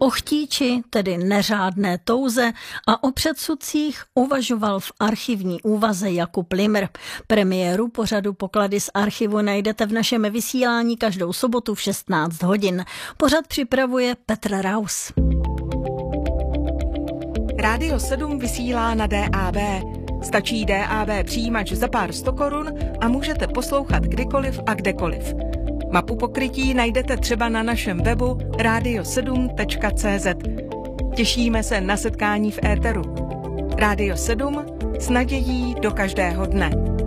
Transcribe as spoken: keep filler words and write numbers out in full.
O chtíči, tedy neřádné touze, a o předsudcích uvažoval v archivní úvaze Jakub Limr. Premiéru pořadu Poklady z archivu najdete v našem vysílání každou sobotu v šestnáct hodin. Pořad připravuje Petr Raus. Rádio sedm vysílá na D A B. Stačí D A B přijímač za pár sto korun a můžete poslouchat kdykoliv a kdekoliv. Mapu pokrytí najdete třeba na našem webu radio sedm tečka cé zet. Těšíme se na setkání v éteru. Rádio sedm s nadějí do každého dne.